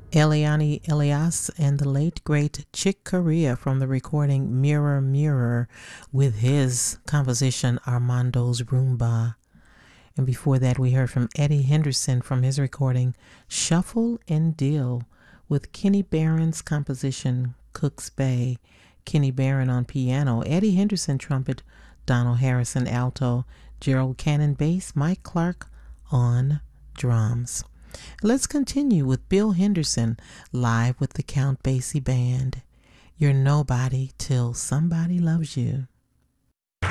Eliani Elias and the late great Chick Corea from the recording Mirror Mirror with his composition Armando's Roomba. And before that, we heard from Eddie Henderson from his recording Shuffle and Deal with Kenny Barron's composition Cook's Bay. Kenny Barron on piano, Eddie Henderson trumpet, Donald Harrison alto, Gerald Cannon bass, Mike Clark on drums. Let's continue with Bill Henderson live with the Count Basie Band. You're nobody till somebody loves you.